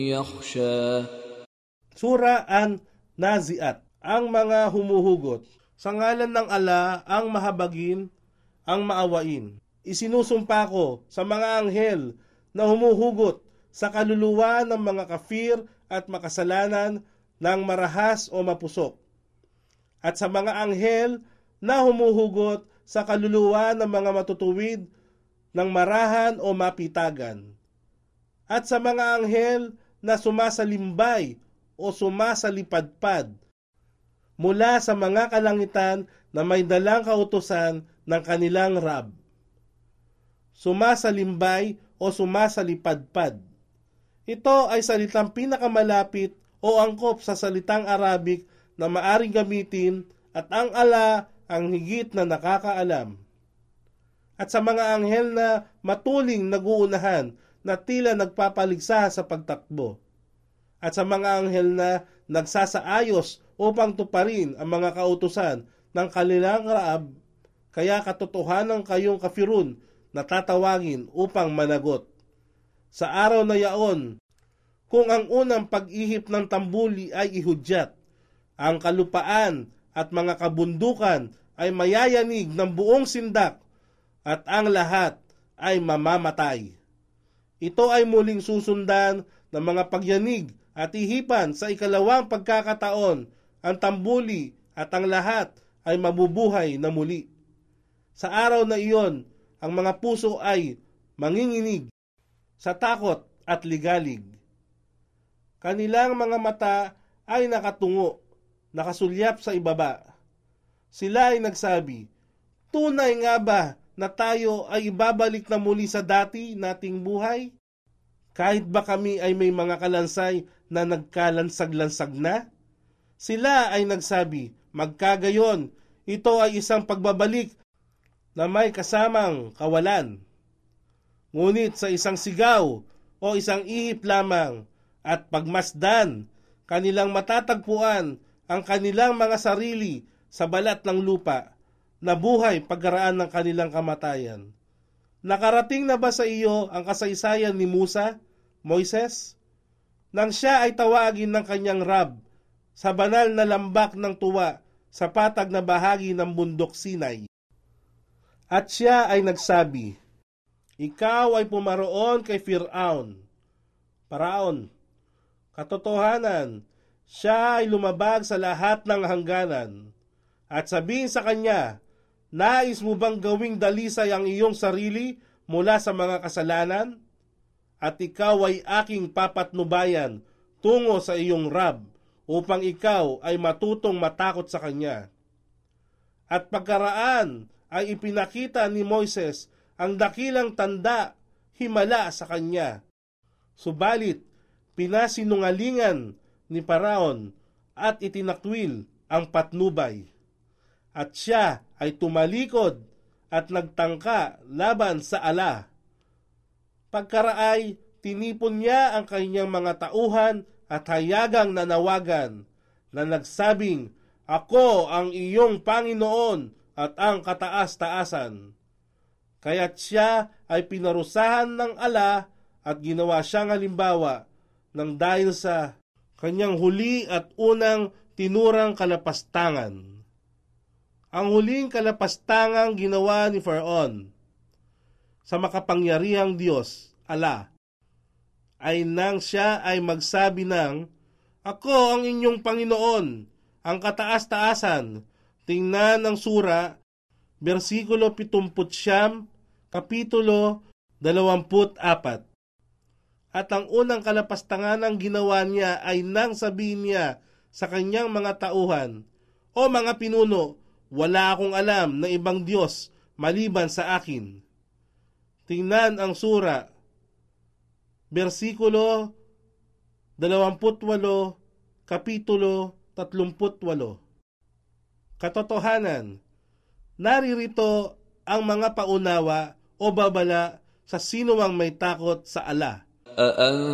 يخشى. Sura An-Naziat, ang mga humuhugot. Sa ngalan ng ala, ang mahabagin, ang maawain. Isinusumpa ko sa mga anghel na humuhugot sa kaluluwa ng mga kafir at makasalanan ng marahas o mapusok. At sa mga anghel na humuhugot sa kaluluwa ng mga matutuwid ng marahan o mapitagan. At sa mga anghel na sumasalimbay o sumasalipadpad mula sa mga kalangitan na may dalang kautusan ng kanilang Rab. Sumasalimbay o sumasalipadpad. Ito ay salitang pinakamalapit o angkop sa salitang Arabic na maaring gamitin at ang ala ang higit na nakakaalam. At sa mga anghel na matuling naguunahan na tila nagpapaligsa sa pagtakbo. At sa mga anghel na nagsasaayos upang tuparin ang mga kautusan ng kanilang Raab, kaya katotohanan kayong kafirun na tatawagin upang managot. Sa araw na yaon, kung ang unang pag-ihip ng tambuli ay ihudyat, ang kalupaan at mga kabundukan ay mayayanig ng buong sindak at ang lahat ay mamamatay. Ito ay muling susundan ng mga pagyanig at ihipan sa ikalawang pagkakataon. Ang tambuli at ang lahat ay mabubuhay na muli. Sa araw na iyon, ang mga puso ay manginginig sa takot at ligalig. Kanilang mga mata ay nakatungo, nakasulyap sa ibaba. Sila ay nagsabi, tunay nga ba na tayo ay ibabalik na muli sa dati nating buhay? Kahit ba kami ay may mga kalansay na nagkalansag-lansag na? Sila ay nagsabi, magkagayon, ito ay isang pagbabalik na may kasamang kawalan. Ngunit sa isang sigaw o isang ihip lamang at pagmasdan, kanilang matatagpuan ang kanilang mga sarili sa balat ng lupa na buhay pagkaraan ng kanilang kamatayan. Nakarating na ba sa iyo ang kasaysayan ni Musa, Moises? Nang siya ay tawagin ng kanyang Rab sa banal na lambak ng tuwa sa patag na bahagi ng bundok Sinai. At siya ay nagsabi, ikaw ay pumaroon kay Paraon. Katotohanan, siya ay lumabag sa lahat ng hangganan. At sabihin sa kanya, nais mo bang gawing dalisay ang iyong sarili mula sa mga kasalanan? At ikaw ay aking papatnubayan tungo sa iyong Rab upang ikaw ay matutong matakot sa kanya. At pagkaraan ay ipinakita ni Moises ang dakilang tanda himala sa kanya. Subalit, pinasinungalingan ni Paraon at itinakwil ang patnubay. At siya ay tumalikod at nagtangka laban sa ala. Pagkaraay, tinipon niya ang kanyang mga tauhan at hayagang nanawagan na nagsabing, ako ang iyong Panginoon at ang kataas-taasan. Kaya't siya ay pinarusahan ng ala at ginawa siyang halimbawa ng dahil sa kanyang huli at unang tinurang kalapastangan. Ang huling kalapastangang ginawa ni Paraon sa makapangyarihang Diyos, ala, ay nang siya ay magsabi ng, ako ang inyong Panginoon, ang kataas-taasan. Tingnan ang sura, versikulo 79, kapitulo 24. At ang unang kalapastangan ng ginawa niya ay nang sabihin niya sa kanyang mga tauhan, o mga pinuno, wala akong alam na ibang Diyos maliban sa akin. Tingnan ang sura, versikulo 28, kapitulo 38. Katotohanan, naririto ang mga paunawa o babala sa sinumang may takot sa ala.